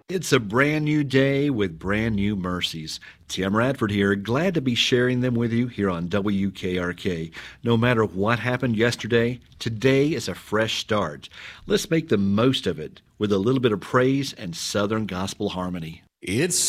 It's a brand new day with brand new mercies. Tim Radford here, glad to be sharing them with you here on WKRK. No matter what happened yesterday, today is a fresh start. Let's make the most of it with a little bit of praise and Southern gospel harmony. It's